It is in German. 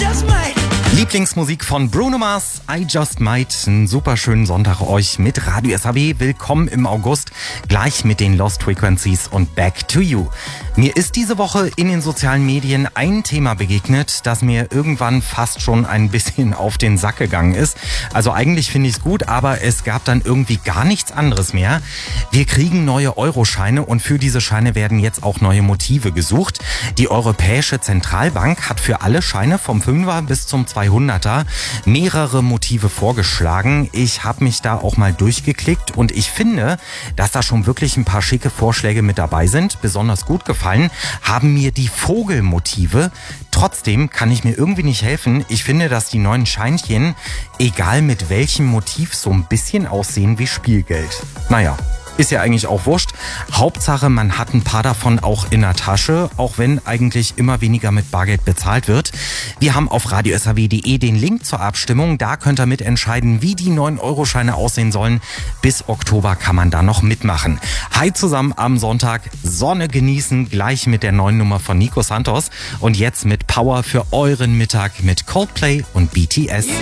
just might. Lieblingsmusik von Bruno Mars, I Just Might. Einen super schönen Sonntag euch mit Radio SAW. Willkommen im August, gleich mit den Lost Frequencies und Back to You. Mir ist diese Woche in den sozialen Medien ein Thema begegnet, das mir irgendwann fast schon ein bisschen auf den Sack gegangen ist. Also eigentlich finde ich es gut, aber es gab dann irgendwie gar nichts anderes mehr. Wir kriegen neue Euroscheine und für diese Scheine werden jetzt auch neue Motive gesucht. Die Europäische Zentralbank hat für alle Scheine vom 5er bis zum 200er mehrere Motive vorgeschlagen. Ich habe mich da auch mal durchgeklickt und ich finde, dass da schon wirklich ein paar schicke Vorschläge mit dabei sind. Besonders gut gefallen haben mir die Vogelmotive. Trotzdem kann ich mir irgendwie nicht helfen. Ich finde, dass die neuen Scheinchen, egal mit welchem Motiv, so ein bisschen aussehen wie Spielgeld. Naja. Ist ja eigentlich auch wurscht. Hauptsache, man hat ein paar davon auch in der Tasche, auch wenn eigentlich immer weniger mit Bargeld bezahlt wird. Wir haben auf radiosaw.de den Link zur Abstimmung. Da könnt ihr mitentscheiden, wie die 9-Euro-Scheine aussehen sollen. Bis Oktober kann man da noch mitmachen. Hi zusammen am Sonntag. Sonne genießen, gleich mit der neuen Nummer von Nico Santos. Und jetzt mit Power für euren Mittag mit Coldplay und BTS. Yeah.